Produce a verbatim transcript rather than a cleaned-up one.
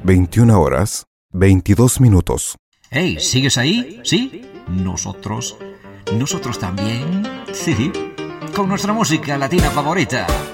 veintiuna horas, veintidós minutos. Hey, ¿sigues ahí? ¿Sí? Nosotros... Nosotros también. Sí. Con nuestra música latina favorita.